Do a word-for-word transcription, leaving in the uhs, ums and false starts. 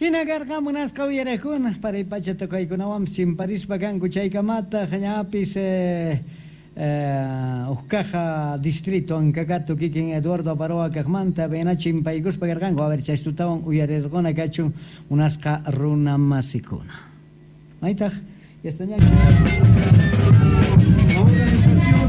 Hina karqamunasqa uyarakuna paray pacha tuqaykunawan simparispa kanku chaykamata qañapis eh, eh, Ucaja distrito Ancacatu kikin Eduardo Aparoa kaqmanta bena chimpaykuspa karqanku a ver chaystutawan uyarirquna kachun unasqa runa masikuna. Maytaq yastañanki